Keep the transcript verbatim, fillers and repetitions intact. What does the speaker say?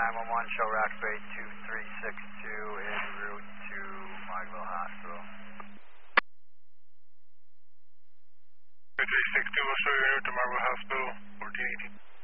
nine one one, show Rock Bay two three six two en route to Margaret Hospital. two three six two, we'll show you en route to Margaret Hospital, fourteen eighteen.